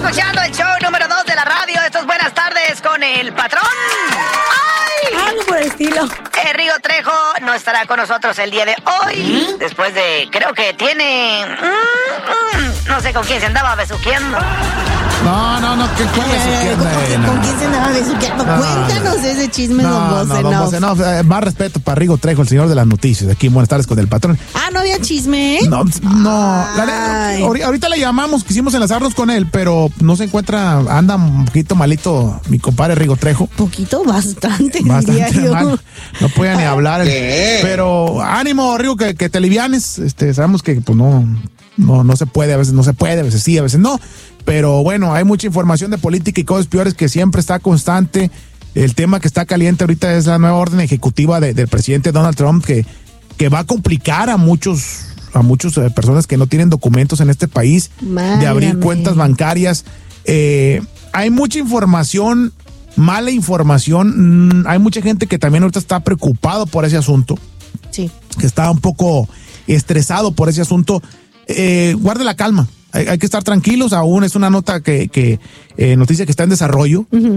escuchando el show número 2 de la radio. Esto es Buenas Tardes con el Patrón. ¡Ay! Algo por el estilo. Rigo Trejo no estará con nosotros el día de hoy. Después de, creo que tiene... no sé con quién se andaba besuqueando. No, ¿qué besuqueando? ¿Con quién se andaba besuqueando? Cuéntanos ese chisme, don Bose. No, más respeto para Rigo Trejo, el señor de las noticias. Aquí en Buenas Tardes con el Patrón. ¿No había chisme? No. Ahorita le llamamos, quisimos enlazarnos con él, pero no se encuentra, anda un poquito malito mi compadre Rigo Trejo. Poquito, bastante mal. No puede ni hablar. Pero ánimo, Rigo, que te alivianes. Sabemos que pues no se puede, a veces sí, a veces no. Pero bueno, hay mucha información de política y cosas peores que siempre está constante. El tema que está caliente ahorita es la nueva orden ejecutiva del presidente Donald Trump que va a complicar a muchas personas que no tienen documentos en este país de abrir cuentas bancarias. Hay mucha información, mala información. Hay mucha gente que también ahorita está preocupado por ese asunto. Sí. Que está un poco estresado por ese asunto. Guarde la calma. Hay que estar tranquilos. Aún es una noticia que está en desarrollo.